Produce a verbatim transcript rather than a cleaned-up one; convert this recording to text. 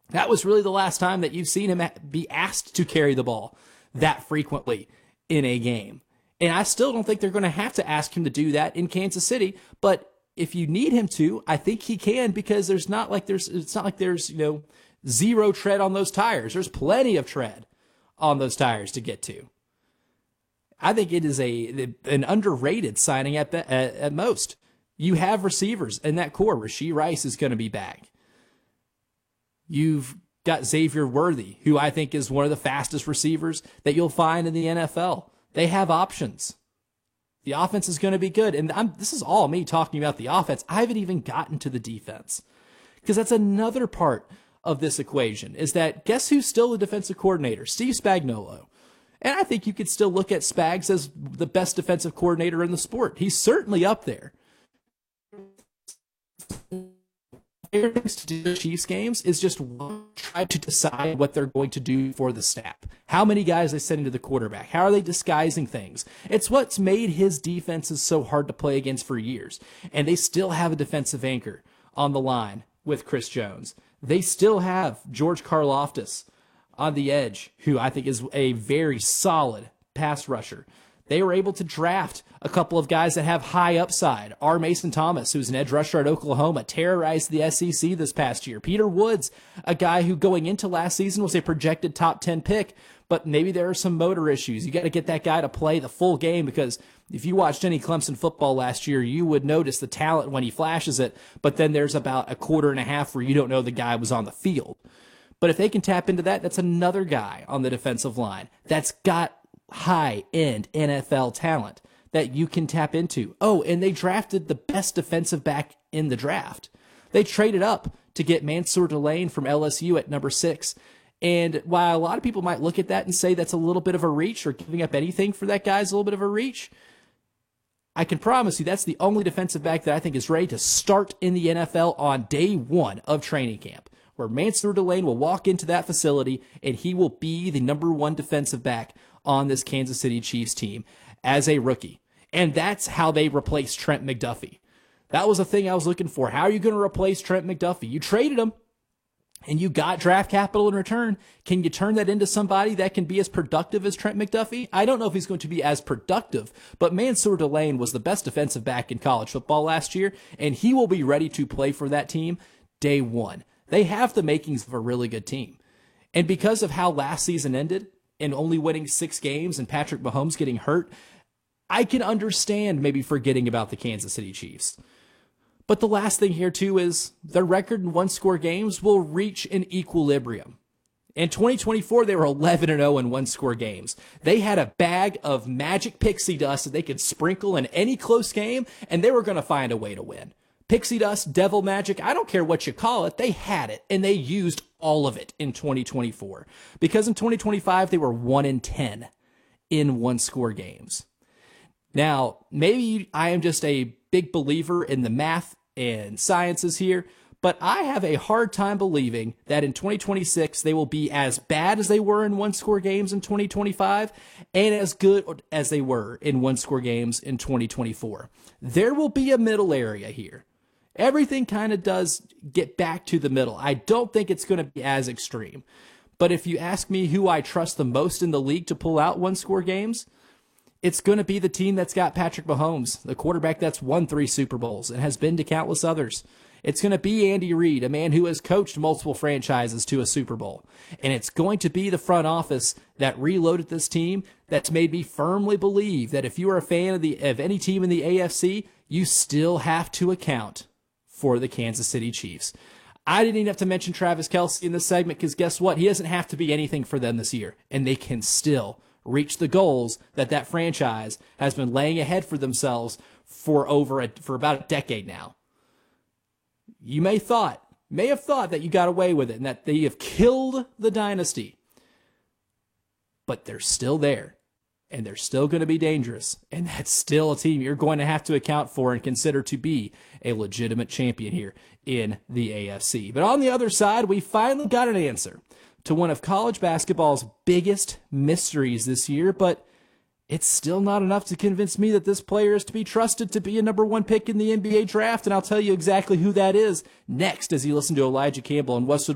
That was really the last time that you've seen him be asked to carry the ball that frequently in a game. And I still don't think they're going to have to ask him to do that in Kansas City. But if you need him to, I think he can, because there's not like there's it's not like there's, you know, zero tread on those tires. There's plenty of tread on those tires to get to. I think it is a an underrated signing at the, at, at most. You have receivers in that core. Rashee Rice is going to be back. You've got Xavier Worthy, who I think is one of the fastest receivers that you'll find in the N F L. They have options. The offense is going to be good. And I'm, this is all me talking about the offense. I haven't even gotten to the defense, because that's another part of this equation, is that guess who's still the defensive coordinator? Steve Spagnuolo. And I think you could still look at Spags as the best defensive coordinator in the sport. He's certainly up there. To do the Chiefs games is just try to decide what they're going to do for the snap. How many guys they send into the quarterback? How are they disguising things? It's what's made his defenses so hard to play against for years. And they still have a defensive anchor on the line with Chris Jones. They still have George Karlaftis on the edge, who I think is a very solid pass rusher. They were able to draft a couple of guys that have high upside. R. Mason Thomas, who's an edge rusher at Oklahoma, terrorized the S E C this past year. Peter Woods, a guy who going into last season was a projected top ten pick, but maybe there are some motor issues. You got to get that guy to play the full game, because if you watched any Clemson football last year, you would notice the talent when he flashes it, but then there's about a quarter and a half where you don't know the guy was on the field. But if they can tap into that, that's another guy on the defensive line that's got high-end N F L talent that you can tap into. Oh, and they drafted the best defensive back in the draft. They traded up to get Mansour Delane from L S U at number six. And while a lot of people might look at that and say that's a little bit of a reach, or giving up anything for that guy is a little bit of a reach, I can promise you that's the only defensive back that I think is ready to start in the N F L on day one of training camp, where Mansour Delane will walk into that facility and he will be the number one defensive back on this Kansas City Chiefs team as a rookie. And that's how they replaced Trent McDuffie. That was the thing I was looking for. How are you going to replace Trent McDuffie? You traded him and you got draft capital in return. Can you turn that into somebody that can be as productive as Trent McDuffie? I don't know if he's going to be as productive, but Mansour Delane was the best defensive back in college football last year, and he will be ready to play for that team day one. They have the makings of a really good team. And because of how last season ended, and only winning six games and Patrick Mahomes getting hurt, I can understand maybe forgetting about the Kansas City Chiefs. But the last thing here, too, is their record in one-score games will reach an equilibrium. In twenty twenty-four, they were eleven and oh in one-score games. They had a bag of magic pixie dust that they could sprinkle in any close game, and they were going to find a way to win. Pixie dust, devil magic, I don't care what you call it, they had it, and they used all of it in twenty twenty-four. Because in twenty twenty-five, they were one in ten in one-score games. Now, maybe I am just a big believer in the math and sciences here, but I have a hard time believing that in twenty twenty-six, they will be as bad as they were in one-score games in twenty twenty-five, and as good as they were in one-score games in twenty twenty-four. There will be a middle area here. Everything kind of does get back to the middle. I don't think it's going to be as extreme. But if you ask me who I trust the most in the league to pull out one-score games, it's going to be the team that's got Patrick Mahomes, the quarterback that's won three Super Bowls and has been to countless others. It's going to be Andy Reid, a man who has coached multiple franchises to a Super Bowl. And it's going to be the front office that reloaded this team that's made me firmly believe that if you are a fan of, the, of any team in the A F C, you still have to account for the Kansas City Chiefs. I didn't even have to mention Travis Kelce in this segment, because guess what? He doesn't have to be anything for them this year, and they can still reach the goals that that franchise has been laying ahead for themselves for over a, for about a decade now. You may thought, may have thought that you got away with it and that they have killed the dynasty, but they're still there. And they're still going to be dangerous. And that's still a team you're going to have to account for and consider to be a legitimate champion here in the A F C. But on the other side, we finally got an answer to one of college basketball's biggest mysteries this year, but it's still not enough to convince me that this player is to be trusted to be a number one pick in the N B A draft. And I'll tell you exactly who that is next as you listen to Elijah Campbell and Westwood